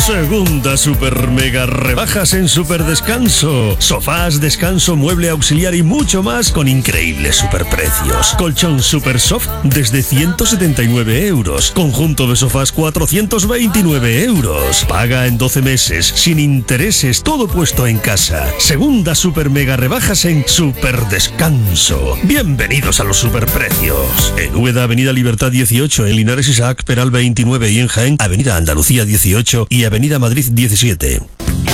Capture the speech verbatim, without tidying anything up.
Segunda super mega rebajas en Super Descanso. Sofás, descanso, mueble auxiliar y mucho más con increíbles superprecios. Colchón Super Soft desde ciento setenta y nueve euros. Conjunto de sofás cuatrocientos veintinueve euros. Paga en doce meses, sin intereses, todo puesto en casa. Segunda super mega rebajas en Super Descanso. Bienvenidos a los superprecios. En Úbeda, Avenida Libertad dieciocho, en Linares Isaac Peral veintinueve y en Jaén, Avenida Andalucía dieciocho y Avenida Madrid diecisiete.